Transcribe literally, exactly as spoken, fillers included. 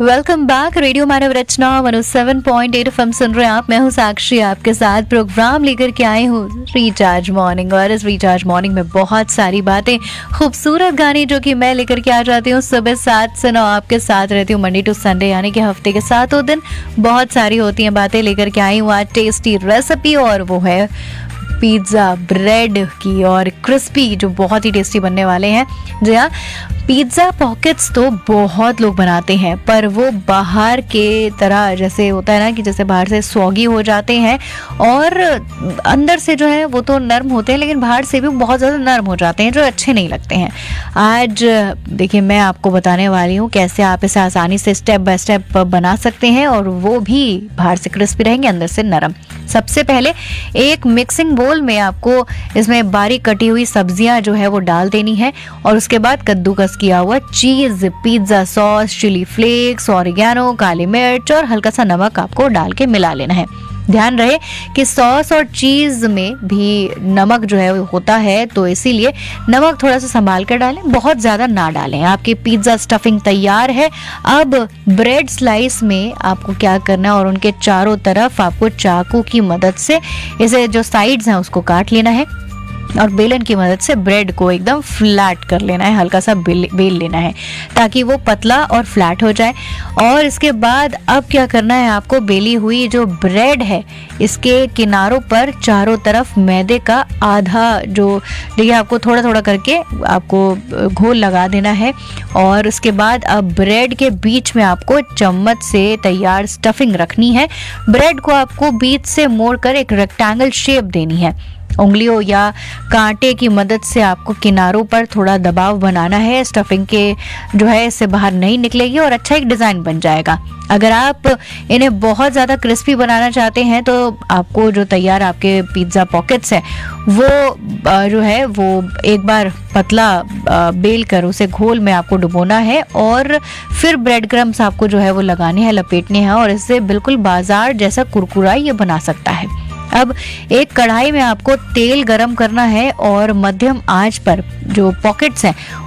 Welcome back. Radio मानव रचना one O seven point eight FM सुन रहे हैं आप। मैं हूं साक्षी, आपके साथ प्रोग्राम लेकर के आई हूं रिचार्ज मॉर्निंग। और इस रिचार्ज मॉर्निंग में बहुत सारी बातें, खूबसूरत गाने जो कि मैं लेकर के आ जाती हूँ सुबह सात से नौ, आपके साथ रहती हूँ मंडे टू संडे, यानी कि हफ्ते के सातों दिन। बहुत सारी होती हैं बातें, लेकर के आई हूँ आज टेस्टी रेसिपी, और वो है पिज्ज़ा ब्रेड की, और क्रिस्पी, जो बहुत ही टेस्टी बनने वाले हैं। जी हाँ, पिज्ज़ा पॉकेट्स तो बहुत लोग बनाते हैं, पर वो बाहर के तरह जैसे होता है ना, कि जैसे बाहर से सॉगी हो जाते हैं और अंदर से जो है वो तो नरम होते हैं, लेकिन बाहर से भी बहुत ज़्यादा नरम हो जाते हैं, जो अच्छे नहीं लगते हैं। आज देखिए, मैं आपको बताने वाली हूँ कैसे आप इसे आसानी से स्टेप बाय स्टेप बना सकते हैं, और वो भी बाहर से क्रिस्पी रहेंगे, अंदर से नरम। सबसे पहले एक मिक्सिंग बोल में आपको इसमें बारीक कटी हुई सब्जियां जो है वो डाल देनी है, और उसके बाद कद्दूकस किया हुआ चीज, pizza sauce, chilli flakes, oregano, काली मिर्च और हल्का सा नमक आपको डाल के मिला लेना है। ध्यान रहे कि सॉस और चीज में भी नमक जो है वो होता है, तो इसीलिए नमक थोड़ा सा संभाल कर डालें, बहुत ज्यादा ना डालें। आपकी पिज्जा स्टफिंग तैयार है। अब ब्रेड स्लाइस में आपको क्या करना है, और उनके चारों तरफ आपको चाकू की मदद से इसे जो साइड्स हैं उसको काट लेना है, और बेलन की मदद से ब्रेड को एकदम फ्लैट कर लेना है, हल्का सा बेल बेल लेना है ताकि वो पतला और फ्लैट हो जाए। और इसके बाद अब क्या करना है, आपको बेली हुई जो ब्रेड है इसके किनारों पर चारों तरफ मैदे का आधा, जो देखिए आपको थोड़ा थोड़ा करके आपको घोल लगा देना है। और उसके बाद अब ब्रेड के बीच में आपको चम्मच से तैयार स्टफिंग रखनी है। ब्रेड को आपको बीच से मोड़कर एक रेक्टेंगल शेप देनी है। उंगलियों या कांटे की मदद से आपको किनारों पर थोड़ा दबाव बनाना है। स्टफिंग के जो है इससे बाहर नहीं निकलेगी और अच्छा एक डिज़ाइन बन जाएगा। अगर आप इन्हें बहुत ज़्यादा क्रिस्पी बनाना चाहते हैं, तो आपको जो तैयार आपके पिज्ज़ा पॉकेट्स हैं वो जो है वो एक बार पतला बेल कर उसे घोल में आपको डुबोना है, और फिर ब्रेड क्रम्स आपको जो है वो लगाने हैं, लपेटने हैं, और इससे बिल्कुल बाजार जैसा कुरकुरा ये बना सकता है। अब एक कढ़ाई में आपको तेल गरम करना है, और मध्यम आंच पर जो पॉकेट्स हैं